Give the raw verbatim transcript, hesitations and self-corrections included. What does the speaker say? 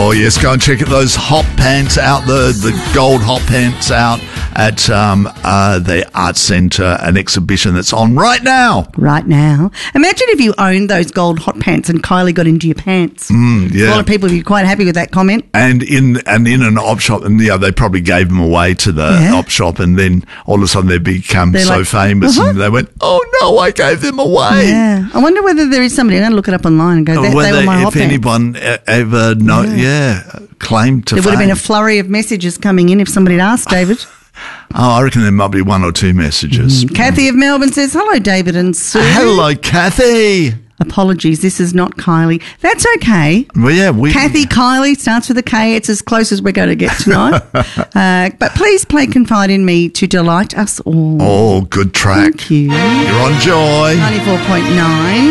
Oh, yes, go and check out those hot pants out, the, the gold hot pants out at um, uh, the Arts Centre, an exhibition that's on right now. Right now. Imagine if you owned those gold hot pants and Kylie got into your pants. Mm, yeah. A lot of people would be quite happy with that comment. And in and in an op shop, and yeah, they probably gave them away to the Yeah. op shop, and then all of a sudden they become They're so like, famous, uh-huh. and they went, "Oh no, I gave them away." Yeah. I wonder whether there is somebody. I'm going to look it up online and go, they, they Whether were my hot if pants. anyone e- ever know, yeah, claimed to There would have been a fame. flurry of messages coming in if somebody had asked David. Oh, I reckon there might be one or two messages. Kathy of Melbourne says, hello, David and Sue. Hello, Kathy. Apologies, this is not Kylie. That's okay. Well, yeah, we. Kathy, Kylie, starts with a K. It's as close as we're going to get tonight. uh, but please play Confide in Me to delight us all. Oh, good track. Thank you. You're on Joy. ninety-four point nine.